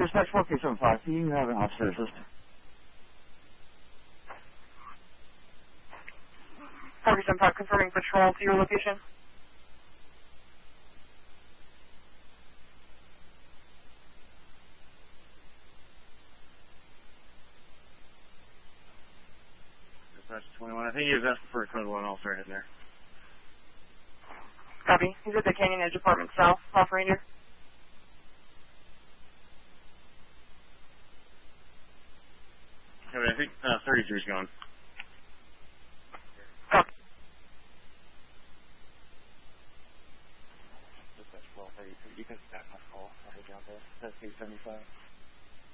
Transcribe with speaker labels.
Speaker 1: Dispatch 4K75, do you have an officer assist?
Speaker 2: 4K75 confirming patrol to your location.
Speaker 1: Dispatch 21, I think he was asking for a code 1 officer heading there.
Speaker 2: Copy. He's at the Canyon Edge Apartment South, Off Ranger.
Speaker 1: Okay, I think 33 is gone.
Speaker 2: Copy.
Speaker 1: Dispatch 12, 33, you can stack my call. I'll head down there. That's 875.